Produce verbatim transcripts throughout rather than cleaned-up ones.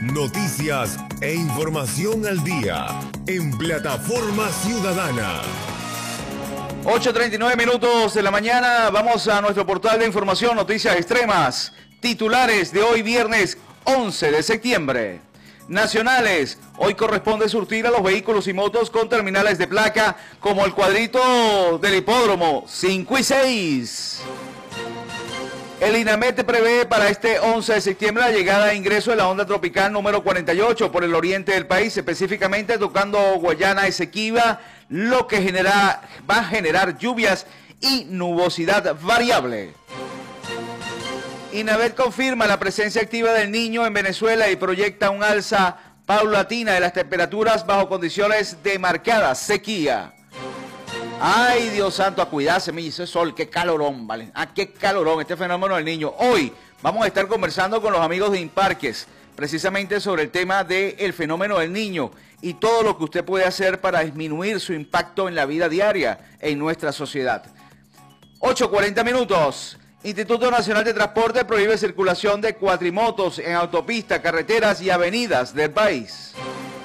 Noticias e información al día en Plataforma Ciudadana. ocho treinta y nueve minutos de la mañana, vamos a nuestro portal de información, noticias extremas. Titulares de hoy viernes once de septiembre. Nacionales, hoy corresponde surtir a los vehículos y motos con terminales de placa como el cuadrito del hipódromo cinco y seis. El INAMET prevé para este once de septiembre la llegada e ingreso de la onda tropical número cuarenta y ocho por el oriente del país, específicamente tocando Guayana Esequiba, lo que genera, va a generar lluvias y nubosidad variable. INAMET confirma la presencia activa del Niño en Venezuela y proyecta un alza paulatina de las temperaturas bajo condiciones de marcada sequía. Ay, Dios santo, a cuidarse, me dice sol, qué calorón, ¿vale? Ah, qué calorón, este fenómeno del Niño. Hoy vamos a estar conversando con los amigos de Imparques, precisamente sobre el tema del fenómeno del Niño y todo lo que usted puede hacer para disminuir su impacto en la vida diaria en nuestra sociedad. ocho cuarenta minutos. Instituto Nacional de Transporte prohíbe circulación de cuatrimotos en autopistas, carreteras y avenidas del país.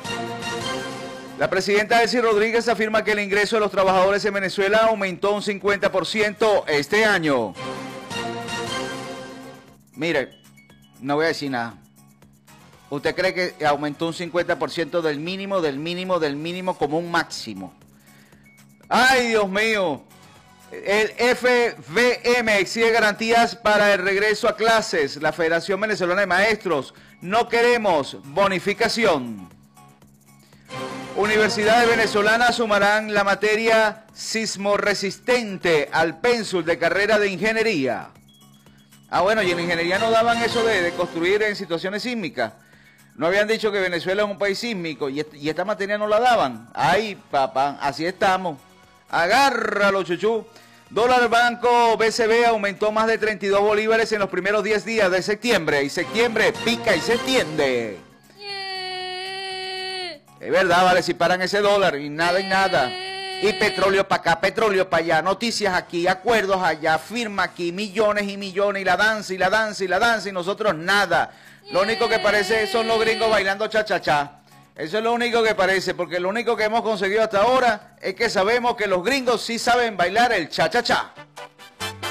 La presidenta Delcy Rodríguez afirma que el ingreso de los trabajadores en Venezuela aumentó un cincuenta por ciento este año. Mire, no voy a decir nada. ¿Usted cree que aumentó un cincuenta por ciento del mínimo, del mínimo, del mínimo como un máximo? ¡Ay, Dios mío! El F V M exige garantías para el regreso a clases. La Federación Venezolana de Maestros, no queremos bonificación. Universidades venezolanas sumarán la materia sismoresistente al pénsul de carrera de ingeniería. Ah, bueno, y en ingeniería no daban eso de, de construir en situaciones sísmicas. No habían dicho que Venezuela es un país sísmico y, y esta materia no la daban. Ay, papá, así estamos. Agárralo, chuchú. Dólar banco B C B aumentó más de treinta y dos bolívares en los primeros diez días de septiembre. Y septiembre pica y se extiende. Es verdad, vale, si paran ese dólar y nada y nada. Y petróleo para acá, petróleo para allá, noticias aquí, acuerdos allá, firma aquí, millones y millones, y la danza y la danza y la danza, y nosotros nada. Lo único que parece son los gringos bailando cha-cha-cha. Eso es lo único que parece, porque lo único que hemos conseguido hasta ahora es que sabemos que los gringos sí saben bailar el cha-cha-cha.